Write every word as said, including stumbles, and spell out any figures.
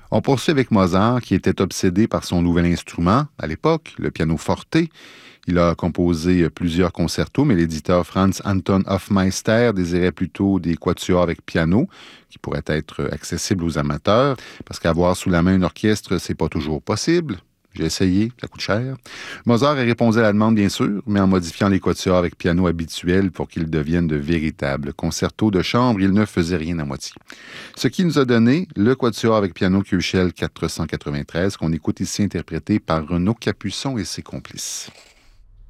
On poursuit avec Mozart, qui était obsédé par son nouvel instrument, à l'époque, le piano forte. Il a composé plusieurs concertos, mais l'éditeur Franz Anton Hofmeister désirait plutôt des quatuors avec piano, qui pourraient être accessibles aux amateurs, parce qu'avoir sous la main un orchestre, c'est pas toujours possible. J'ai essayé, ça coûte cher. Mozart a répondu à la demande, bien sûr, mais en modifiant les quatuors avec piano habituels pour qu'ils deviennent de véritables concertos de chambre. Il ne faisait rien à moitié. Ce qui nous a donné le quatuor avec piano Köchel quatre cent quatre-vingt-treize, qu'on écoute ici interprété par Renaud Capuçon et ses complices.